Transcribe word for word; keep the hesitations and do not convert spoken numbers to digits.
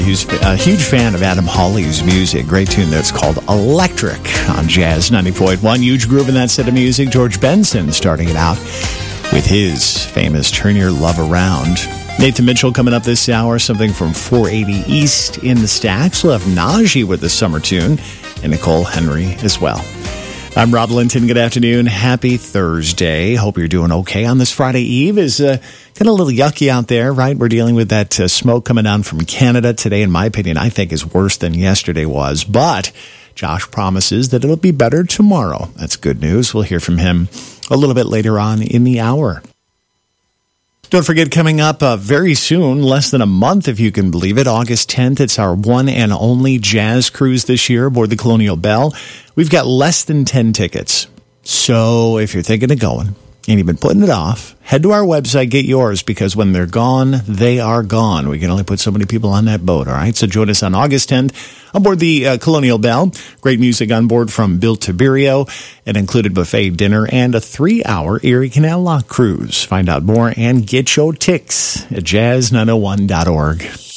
huge, a huge fan of Adam Hawley's music. Great tune that's called Electric on Jazz ninety point one. Huge groove in that set of music. George Benson starting it out with his famous Turn Your Love Around. Nathan Mitchell coming up this hour, something from four eighty East in the Stacks. We'll have Najee with the summer tune, and Nicole Henry as well. I'm Rob Linton. Good afternoon. Happy Thursday. Hope you're doing okay on this Friday Eve. Is uh, kind of a little yucky out there, right? We're dealing with that uh, smoke coming down from Canada today. In my opinion, I think is worse than yesterday was. But Josh promises that it'll be better tomorrow. That's good news. We'll hear from him a little bit later on in the hour. Don't forget, coming up uh, very soon, less than a month if you can believe it, August tenth, it's our one and only jazz cruise this year aboard the Colonial Belle. We've got less than ten tickets. So if you're thinking of going and you've been putting it off, head to our website, get yours, because when they're gone, they are gone. We can only put so many people on that boat, all right? So join us on August tenth aboard the uh, Colonial Belle. Great music on board from Bill Tiberio. It included buffet dinner and a three-hour Erie Canal Lock cruise. Find out more and get your ticks at jazz nine oh one dot org.